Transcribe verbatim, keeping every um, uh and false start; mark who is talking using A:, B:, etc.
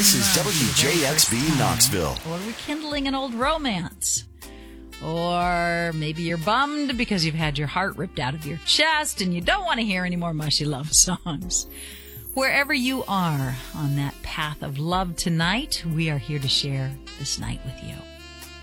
A: This is W J X B Knoxville.
B: Or rekindling an old romance. Or maybe you're bummed because you've had your heart ripped out of your chest and you don't want to hear any more mushy love songs. Wherever you are on that path of love tonight, we are here to share this night with you.